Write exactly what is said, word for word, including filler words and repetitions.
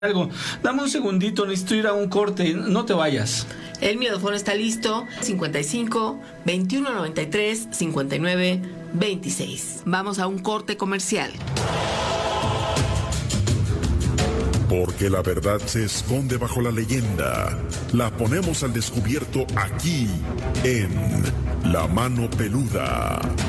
Algo. Dame un segundito, necesito ir a un corte, no te vayas. El miedofón está listo, cincuenta y cinco, veintiuno noventa y tres, cincuenta y nueve, veintiséis. Vamos a un corte comercial. Porque la verdad se esconde bajo la leyenda. La ponemos al descubierto aquí, en La Mano Peluda.